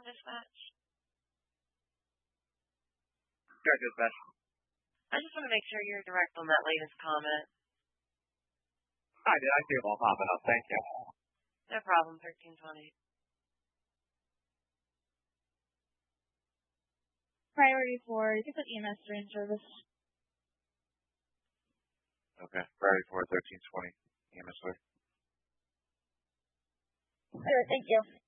dispatch? Sure, dispatch. I just want to make sure you're direct on that latest comment. I did. I see them all popping up. Thank you. No problem, 1320. Priority 4, you can put EMS train service. Okay. Priority 4, 1320. EMS. Sure, thank you.